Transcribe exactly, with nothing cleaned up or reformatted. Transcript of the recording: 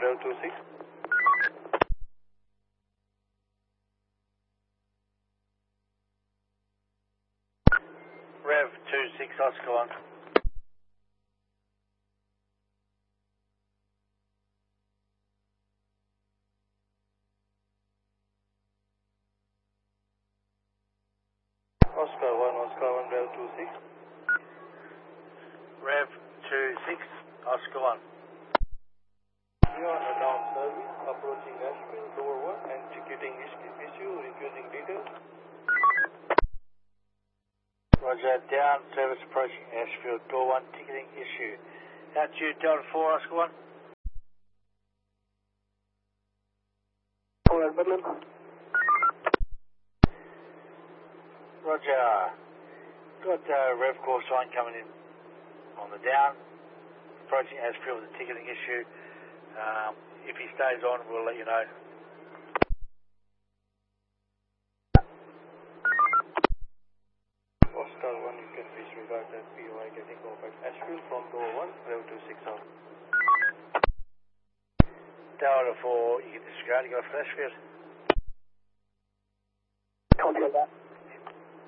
Rev two six. Rev two six, Oscar one. Oscar one, Oscar one, Rev two six. Rev two six, Oscar one. You are on a down service, approaching Ashfield, door one, and ticketing issue, refusing details. Roger, down, service approaching Ashfield, door one, ticketing issue. That's you, Delta four, Oscar one. Alright, Midland. Roger, got uh, Rev course one coming in on the down, approaching Ashfield with a ticketing issue. Um, if he stays on, we'll let you know. Oscar one, you can disregard that P O I getting off at Ashfield from door one, Rev two six out. Delta four, you can disregard, you go for Ashfield. Copy that.